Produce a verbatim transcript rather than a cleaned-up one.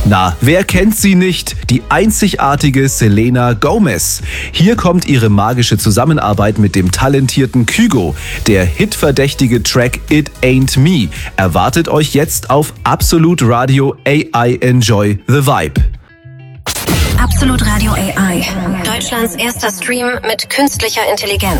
Na, wer kennt sie nicht? Die einzigartige Selena Gomez. Hier kommt ihre magische Zusammenarbeit mit dem talentierten Kygo. Der hitverdächtige Track It Ain't Me erwartet euch jetzt auf Absolut Radio A I. Enjoy the Vibe. Absolut Radio A I. Deutschlands erster Stream mit künstlicher Intelligenz.